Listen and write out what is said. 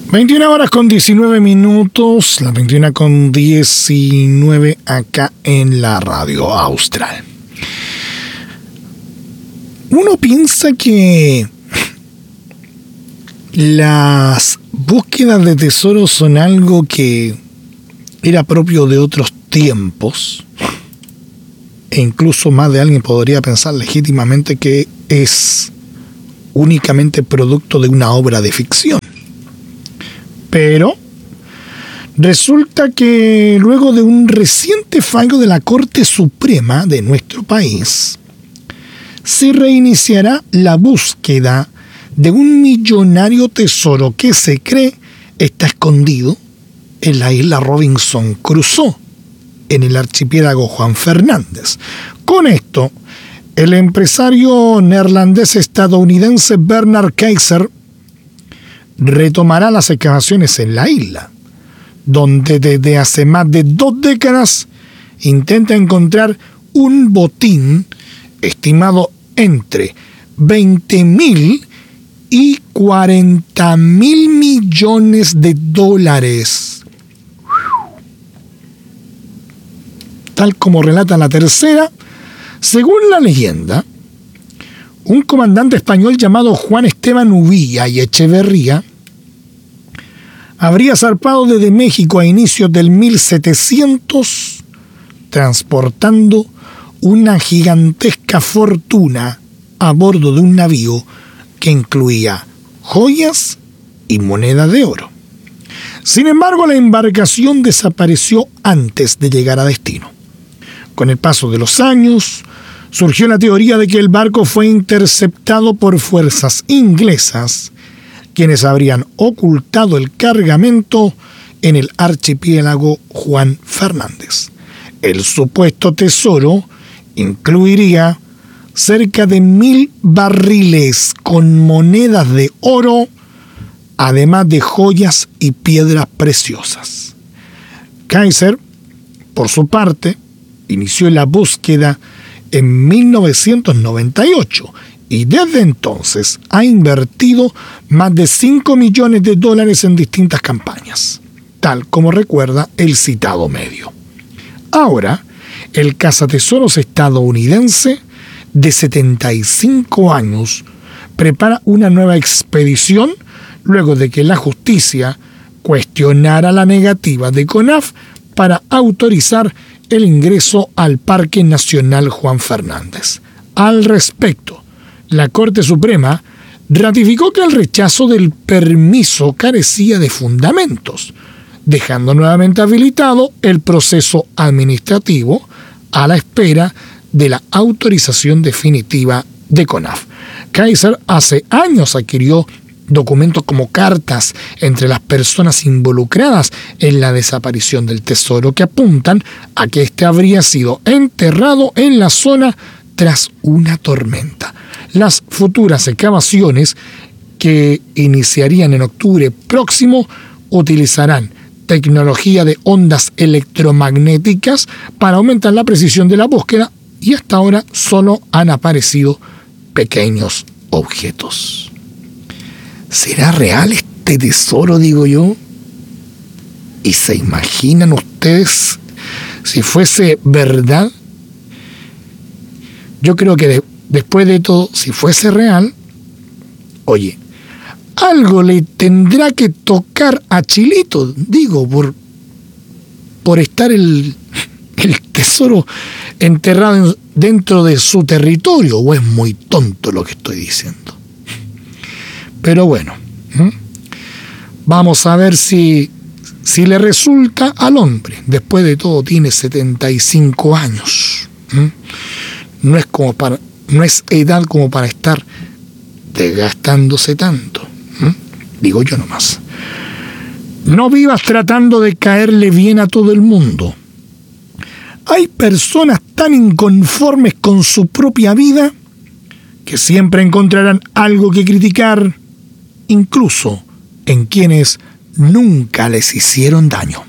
21 horas con 19 minutos, las 21 con 19 acá en la radio austral. Uno piensa que las búsquedas de tesoros son algo que era propio de otros tiempos, e incluso más de alguien podría pensar legítimamente que es únicamente producto de una obra de ficción. Pero resulta que luego de un reciente fallo de la Corte Suprema de nuestro país, se reiniciará la búsqueda de un millonario tesoro que se cree está escondido en la isla Robinson Crusoe, en el archipiélago Juan Fernández. Con esto, el empresario neerlandés-estadounidense Bernard Kaiser retomará las excavaciones en la isla, donde desde hace más de 2 décadas intenta encontrar un botín estimado entre 20.000 y 40.000 millones de dólares. Tal como relata La Tercera, según la leyenda, un comandante español llamado Juan Esteban Uvilla y Echeverría habría zarpado desde México a inicios del 1700 transportando una gigantesca fortuna a bordo de un navío que incluía joyas y moneda de oro. Sin embargo, la embarcación desapareció antes de llegar a destino. Con el paso de los años, surgió la teoría de que el barco fue interceptado por fuerzas inglesas, quienes habrían ocultado el cargamento en el archipiélago Juan Fernández. El supuesto tesoro incluiría cerca de 1.000 barriles con monedas de oro, además de joyas y piedras preciosas. Kaiser, por su parte, inició la búsqueda en 1998 y desde entonces ha invertido más de 5 millones de dólares en distintas campañas, tal como recuerda el citado medio. Ahora, el cazatesoros estadounidense de 75 años prepara una nueva expedición luego de que la justicia cuestionara la negativa de CONAF para autorizar el ingreso al Parque Nacional Juan Fernández. Al respecto, la Corte Suprema ratificó que el rechazo del permiso carecía de fundamentos, dejando nuevamente habilitado el proceso administrativo a la espera de la autorización definitiva de CONAF. Kaiser hace años adquirió documentos como cartas entre las personas involucradas en la desaparición del tesoro que apuntan a que éste habría sido enterrado en la zona tras una tormenta. Las futuras excavaciones, que iniciarían en octubre próximo, utilizarán tecnología de ondas electromagnéticas para aumentar la precisión de la búsqueda y hasta ahora solo han aparecido pequeños objetos. ¿Será real este tesoro, digo yo? ¿Y se imaginan ustedes si fuese verdad? Yo creo que después de todo, si fuese real, oye, algo le tendrá que tocar a Chilito, digo, por estar el tesoro enterrado dentro de su territorio, o es muy tonto lo que estoy diciendo. Pero bueno, vamos a ver si le resulta al hombre. Después de todo tiene 75 años. No es edad como para estar desgastándose tanto. Digo yo nomás. No vivas tratando de caerle bien a todo el mundo. Hay personas tan inconformes con su propia vida que siempre encontrarán algo que criticar, incluso en quienes nunca les hicieron daño.